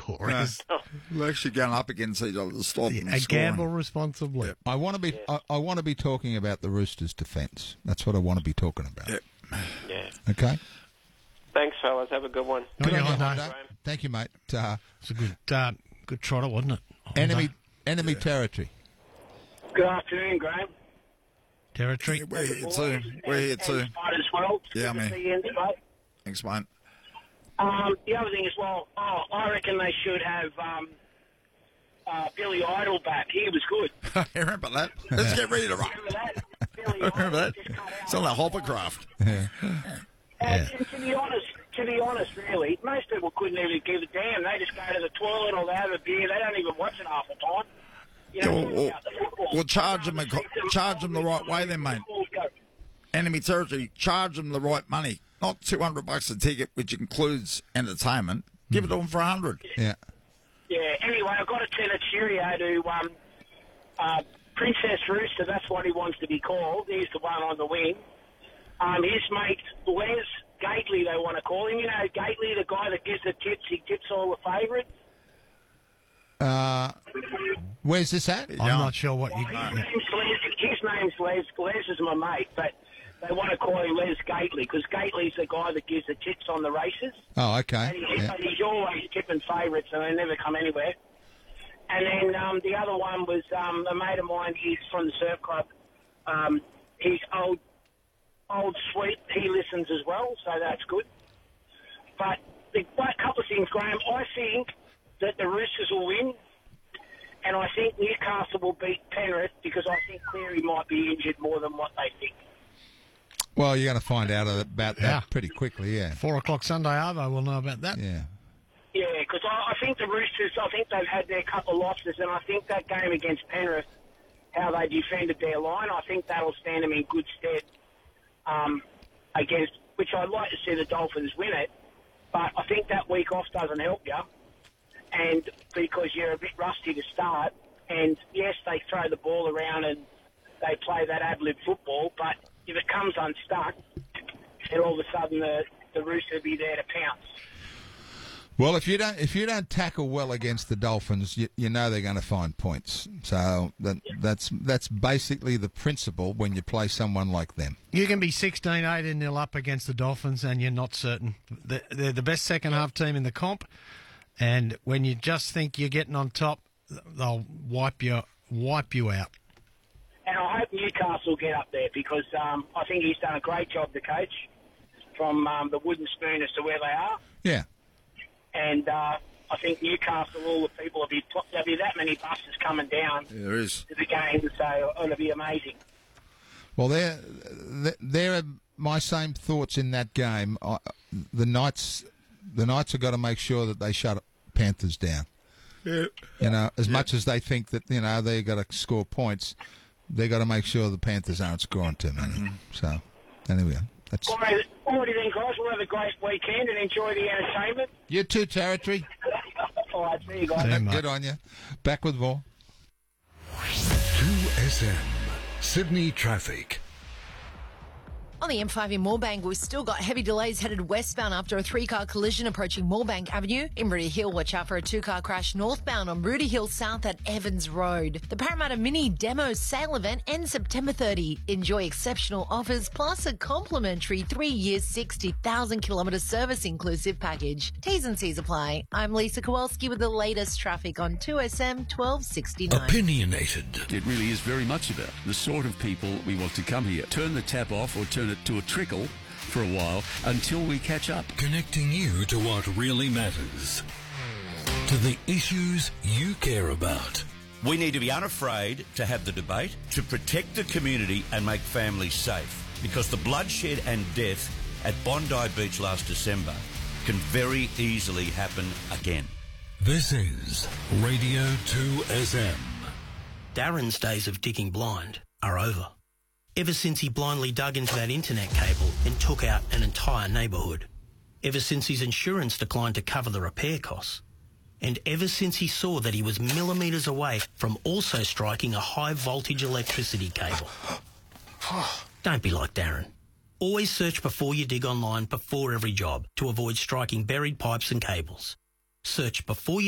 Glorious. We're actually going up against each other to stop them And scoring. gamble responsibly. I want to be. I want to be talking about the Roosters' defence. That's what I want to be talking about. Yeah. Yeah. Okay. Thanks, fellas. Have a good one. Good on you, Hondo. Hondo. Thank you, mate. It's a good trotter, wasn't it? Hondo. Enemy territory. Good afternoon, Graham. Territory. We're here too. We're here too. And as well. Yeah, Good to man. see you in today. Thanks, mate. The other thing as well, I reckon they should have Billy Idol back. He was good. I remember that. Let's get ready to rock. Remember that? Billy I remember that. Idol just cut out. It's on that Hoppercraft. And to be honest, really, most people couldn't even give a damn. They just go to the toilet or they have a beer. They don't even watch it half the time. You know, Yeah, about the football. Well, charge them the right way then, mate. Enemy territory, charge them the right money. Not $200 a ticket, which includes entertainment. Give it to them for $100. Yeah. Yeah, anyway, I've got to tell a cheerio to Princess Rooster, that's what he wants to be called. He's the one on the wing. His mate, Les Gately, they want to call him. You know, Gately, the guy that gives the tips, he tips all the favourites. Where's this at? I'm not sure what you... His name's Les. Les is my mate, but they want to call him Les Gately because Gately's the guy that gives the tips on the races. Oh, okay. And he's always tipping favourites and they never come anywhere. And then the other one was a mate of mine. He's from the surf club. He's old sweet. He listens as well, so that's good. But a couple of things, Graham. I think that the Roosters will win, and I think Newcastle will beat Penrith because I think Cleary might be injured more than what they think. Well, you're going to find out about that pretty quickly, yeah. 4 o'clock Sunday, Arvo will know about that. Yeah. Yeah, because I think the Roosters, I think they've had their couple of losses, and I think that game against Penrith, how they defended their line, I think that'll stand them in good stead against, which I'd like to see the Dolphins win it, but I think that week off doesn't help you, and because you're a bit rusty to start, and yes, they throw the ball around and they play that ad-lib football, but if it comes unstuck, then all of a sudden the Roosters will be there to pounce. Well, if you don't tackle well against the Dolphins, you know they're going to find points. So that's basically the principle when you play someone like them. You can be 16-18-0 up against the Dolphins and you're not certain. They're the best second-half team in the comp, and when you just think you're getting on top, they'll wipe you out. And I hope Newcastle get up there because I think he's done a great job, the coach, from the wooden spoon as to where they are. Yeah. And I think Newcastle, all the people, there'll be that many buses coming down There is. to the game, so it'll be amazing. Well, there are my same thoughts in that game. The Knights have got to make sure that they shut Panthers down. Yeah. You know, as much as they think that they've got to score points, they've got to make sure the Panthers aren't scoring too many. So, anyway, that's. All right then, guys. We'll have a great weekend and enjoy the entertainment. You too, Territory. All right, see you guys. See you, mate. Good on you. Back with more. 2SM Sydney traffic. On the M5 in Moorebank, we've still got heavy delays headed westbound after a 3-car collision approaching Moorebank Avenue. In Rudy Hill, watch out for a 2-car crash northbound on Rudy Hill South at Evans Road. The Parramatta Mini Demo Sale event ends September 30. Enjoy exceptional offers plus a complimentary 3-year, 60,000-kilometre service inclusive package. T's and C's apply. I'm Lisa Kowalski with the latest traffic on 2SM 1269. Opinionated. It really is very much about the sort of people we want to come here. Turn the tap off or turn it to a trickle for a while until we catch up. Connecting you to what really matters. To the issues you care about. We need to be unafraid to have the debate, to protect the community and make families safe. Because the bloodshed and death at Bondi Beach last December can very easily happen again. This is Radio 2SM. Darren's days of digging blind are over. Ever since he blindly dug into that internet cable and took out an entire neighbourhood. Ever since his insurance declined to cover the repair costs. And ever since he saw that he was millimetres away from also striking a high-voltage electricity cable. Don't be like Darren. Always search before you dig online before every job to avoid striking buried pipes and cables. Search before you